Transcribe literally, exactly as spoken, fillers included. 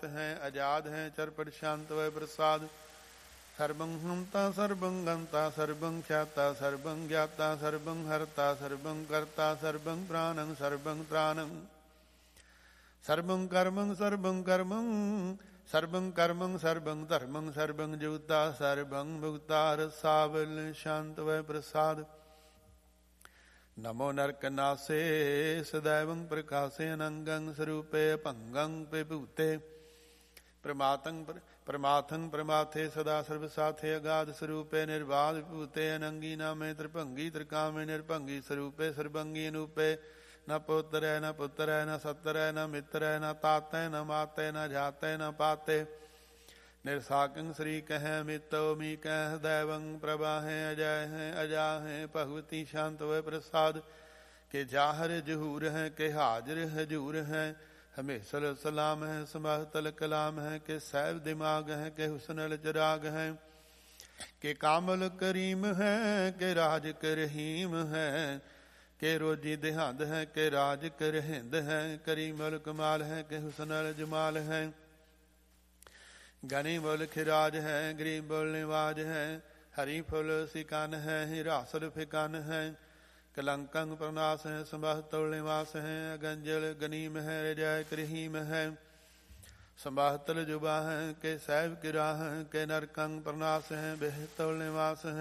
है आजाद है चरपट शांत वै प्रसाद। सर्वं हंता सर्वं गंता सर्वं ख्याता सर्वं ज्ञाता सर्वं हरता सर्वं कर्ता सर्वं प्राणं सर्वं त्राणं। सर्वं कर्मं सर्वं कर्मं सर्वं कर्मं सर्वं धर्मं सर्वं जुता सर्वं भुक्ता रसावल शांत वै प्रसाद। नमो नरकनासे सदैवं प्रकाशे अनंगं स्वरूपे पंगं विभूते प्रमातं प्रमाथं प्रमाथे सदा सर्वसाथे अगाध स्वरूपे निर्बाध विभूते अनंगी नामे त्रिभंगी त्रिकामे निर्भंगी स्वरूपे सर्वंगी अनूपे। न पुत्र है न पुत्र है न सत्र है न मित्र है न ताते न माते न जाते न पाते। निर्साकं श्री कह मितो मी कह दैवं प्रभा है अजय है अजा है भगवती शांत व प्रसाद। के जाहर जहूर है के हाजिर हजूर है हमेशल सलाम है समहतल कलाम है। के सैब दिमाग है के हुस्नल जराग है के कामल करीम है के राज करहीम है। के रोजी देहांद है के राज कर हिंद है करीमल कमाल है के हुस्नल जमाल है। गनी बोल खिराज है गरीब बोल निवाज है हरी फुल सिकान है हिरासल फिकान है। कलंकंग प्रनाश है संभातुल निवास है गंजल गनीम है रजय करहीम है। संभातल जुबा है के सैब किरा है के नरकंग प्रनाश है बेहतुल निवास है।